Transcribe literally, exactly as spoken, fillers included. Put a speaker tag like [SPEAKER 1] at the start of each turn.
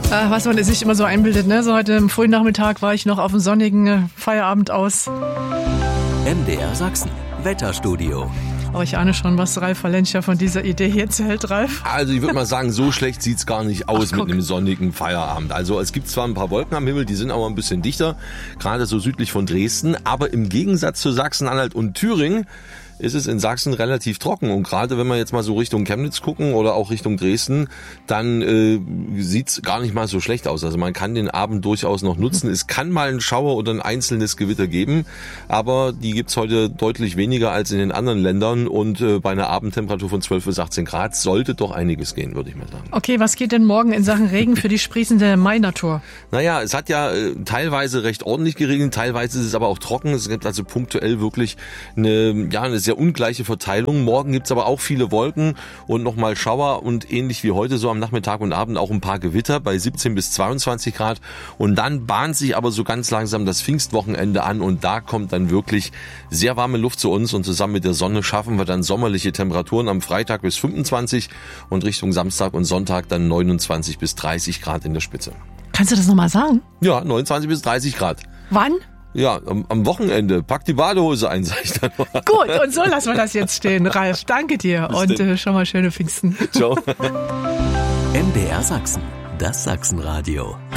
[SPEAKER 1] Ah, was man sich immer so einbildet, ne? So heute im frühen Nachmittag war ich noch auf dem sonnigen Feierabend aus.
[SPEAKER 2] M D R Sachsen, Wetterstudio.
[SPEAKER 1] Aber ich ahne schon, was Ralf Valencia von dieser Idee hier erzählt, Ralf.
[SPEAKER 3] Also ich würde mal sagen, so schlecht sieht's gar nicht aus.
[SPEAKER 1] Ach,
[SPEAKER 3] mit einem sonnigen Feierabend. Also es gibt zwar ein paar Wolken am Himmel, die sind aber ein bisschen dichter, gerade so südlich von Dresden. Aber im Gegensatz zu Sachsen-Anhalt und Thüringen ist es in Sachsen relativ trocken. Und gerade wenn wir jetzt mal so Richtung Chemnitz gucken oder auch Richtung Dresden, dann äh, sieht's gar nicht mal so schlecht aus. Also man kann den Abend durchaus noch nutzen. Es kann mal einen Schauer oder ein einzelnes Gewitter geben, aber die gibt's heute deutlich weniger als in den anderen Ländern. Und äh, bei einer Abendtemperatur von zwölf bis achtzehn Grad sollte doch einiges gehen, würde ich mal sagen.
[SPEAKER 1] Okay, was geht denn morgen in Sachen Regen für die sprießende Mainatur?
[SPEAKER 3] Naja, es hat ja äh, teilweise recht ordentlich geregnet, teilweise ist es aber auch trocken. Es gibt also punktuell wirklich eine, ja, eine sehr ungleiche Verteilung. Morgen gibt's aber auch viele Wolken und nochmal Schauer und ähnlich wie heute so am Nachmittag und Abend auch ein paar Gewitter bei siebzehn bis zweiundzwanzig Grad. Und dann bahnt sich aber so ganz langsam das Pfingstwochenende an und da kommt dann wirklich sehr warme Luft zu uns und zusammen mit der Sonne schaffen wir dann sommerliche Temperaturen am Freitag bis fünfundzwanzig und Richtung Samstag und Sonntag dann neunundzwanzig bis dreißig Grad in der Spitze.
[SPEAKER 1] Kannst du das nochmal sagen?
[SPEAKER 3] Ja, neunundzwanzig bis dreißig Grad.
[SPEAKER 1] Wann?
[SPEAKER 3] Ja, am, am Wochenende. Pack die Badehose ein, sag ich dann mal.
[SPEAKER 1] Gut, und so lassen wir das jetzt stehen, Ralf. Danke dir
[SPEAKER 3] Bis
[SPEAKER 1] und
[SPEAKER 3] denn.
[SPEAKER 1] äh, schon mal schöne Pfingsten.
[SPEAKER 3] Ciao.
[SPEAKER 2] M D R Sachsen, das Sachsenradio.